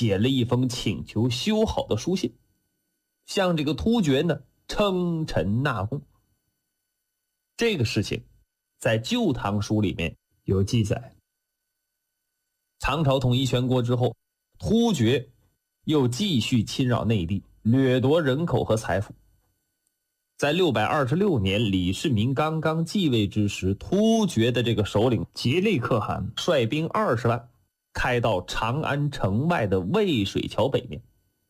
写了一封请求修好的书信，向这个突厥呢称臣纳贡。这个事情在《旧唐书》里面有记载。唐朝统一全国之后，突厥又继续侵扰内地，掠夺人口和财富。在626年李世民刚刚继位之时，突厥的这个首领杰利可汗率兵20万开到长安城外的渭水桥北面。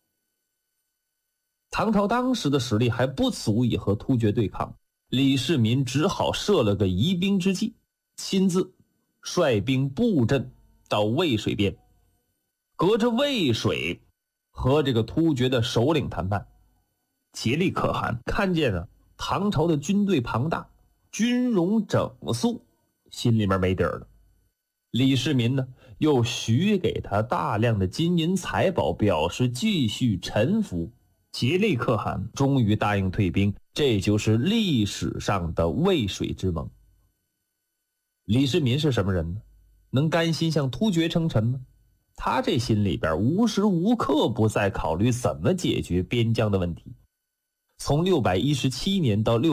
唐朝当时的实力还不足以和突厥对抗，李世民只好设了个疑兵之计，亲自率兵布阵到渭水边，隔着渭水和这个突厥的首领谈判。杰利可汗看见了唐朝的军队庞大，军容整肃，心里面没底儿了。李世民呢，又许给他大量的金银财宝，表示继续臣服。杰利可汗终于答应退兵，这就是历史上的渭水之盟。李世民是什么人呢？能甘心向突厥称臣吗？他这心里边无时无刻不在考虑怎么解决边疆的问题。从617年到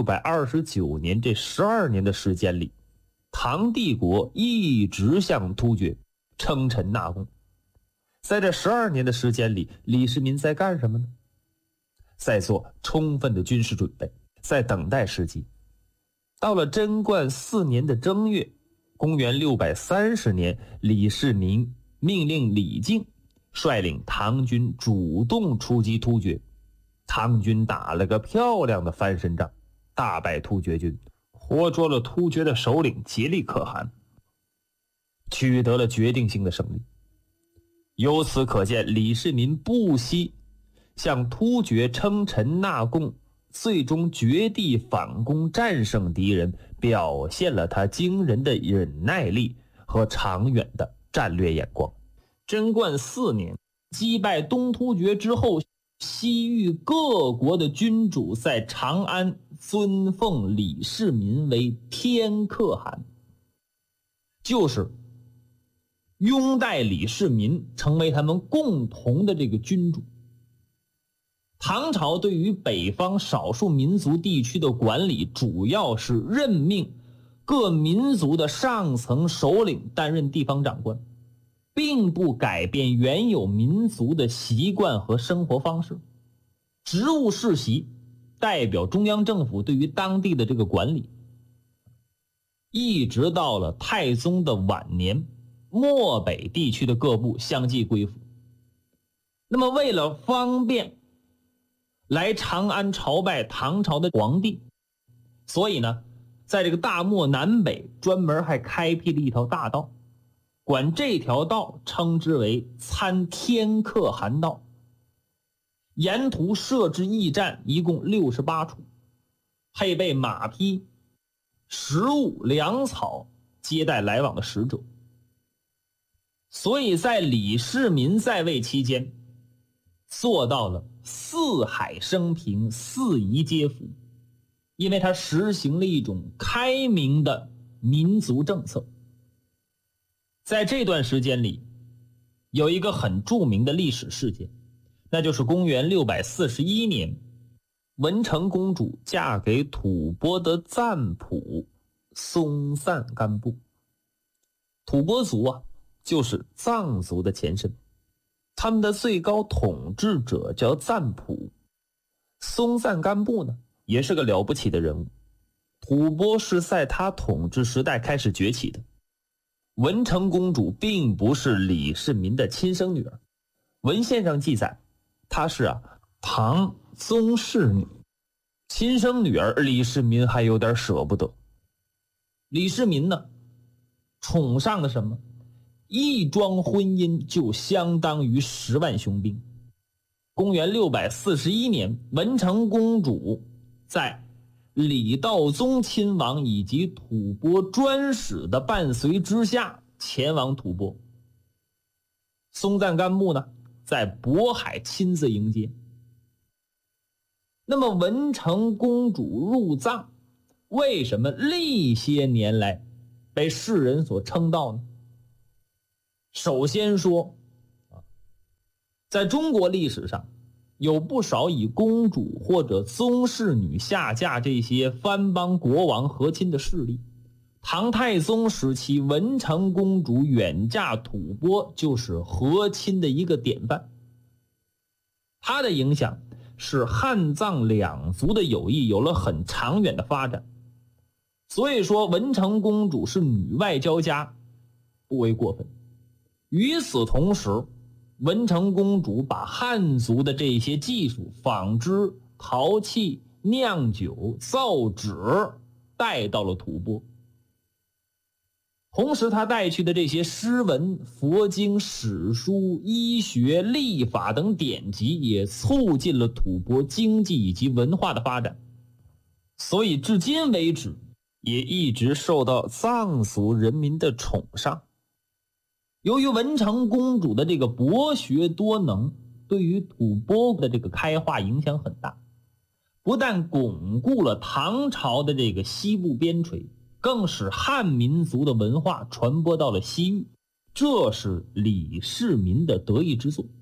629年这12年的时间里，唐帝国一直向突厥称臣纳贡。在这12年的时间里，李世民在干什么呢？在做充分的军事准备，在等待时机。到了贞观4年的正月，公元630年，李世民命令李靖率领唐军主动出击突厥。唐军打了个漂亮的翻身仗，大败突厥军，活捉了突厥的首领杰利可汗，取得了决定性的胜利。由此可见，李世民不惜向突厥称臣纳贡，最终绝地反攻，战胜敌人，表现了他惊人的忍耐力和长远的战略眼光。贞观4年，击败东突厥之后，西域各国的君主在长安尊奉李世民为天可汗，就是拥戴李世民成为他们共同的这个君主。唐朝对于北方少数民族地区的管理，主要是任命各民族的上层首领担任地方长官，并不改变原有民族的习惯和生活方式。职务世袭代表中央政府对于当地的这个管理。一直到了太宗的晚年，漠北地区的各部相继归附。那么为了方便来长安朝拜唐朝的皇帝，所以呢，在这个大漠南北专门还开辟了一条大道，管这条道称之为参天可汗道。沿途设置驿站一共68处，配备马匹、食物、粮草，接待来往的使者。所以在李世民在位期间，做到了四海升平，四夷皆服，因为他实行了一种开明的民族政策。在这段时间里，有一个很著名的历史事件，那就是公元641年，文成公主嫁给吐蕃的赞普松赞干布。吐蕃族啊，就是藏族的前身，他们的最高统治者叫赞普。松赞干布呢，也是个了不起的人物。吐蕃是在他统治时代开始崛起的。文成公主并不是李世民的亲生女儿，文献上记载她是唐宗室女，亲生女儿李世民还有点舍不得。李世民呢，宠上了什么？一桩婚姻就相当于10万雄兵。公元641年，文成公主在李道宗亲王以及吐蕃专使的伴随之下前往吐蕃。松赞干布呢，在渤海亲自迎接。那么文成公主入藏，为什么历些年来被世人所称道呢？首先说在中国历史上，有不少以公主或者宗室女下嫁这些藩邦国王和亲的事例。唐太宗时期，文成公主远嫁吐蕃就是和亲的一个典范。它的影响使汉藏两族的友谊有了很长远的发展。所以说，文成公主是女外交家，不为过分。与此同时，文成公主把汉族的这些技术，纺织、陶器、酿酒、造纸带到了吐蕃。同时，她带去的这些诗文、佛经、史书、医学、历法等典籍，也促进了吐蕃经济以及文化的发展。所以，至今为止，也一直受到藏族人民的宠上。由于文成公主的这个博学多能，对于吐蕃的这个开化影响很大，不但巩固了唐朝的这个西部边陲，更使汉民族的文化传播到了西域，这是李世民的得意之作。